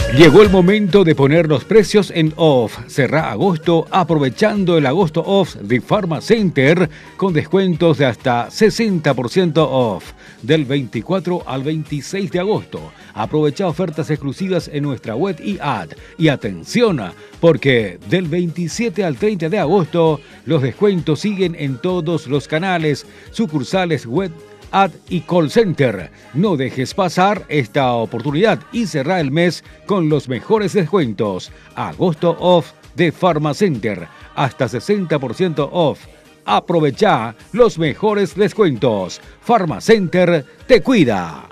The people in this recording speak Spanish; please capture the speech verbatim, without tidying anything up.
Llegó el momento de poner los precios en off. Cerrá agosto aprovechando el agosto off de Pharma Center con descuentos de hasta sesenta por ciento off. Del veinticuatro al veintiséis de agosto. Aprovecha ofertas exclusivas en nuestra web y app. Y atención, porque del veintisiete al treinta de agosto los descuentos siguen en todos los canales, sucursales web, ad y call center. No dejes pasar esta oportunidad y cerrá el mes con los mejores descuentos. Agosto off de Pharma Center, hasta sesenta por ciento off. Aprovecha los mejores descuentos. Pharma Center te cuida.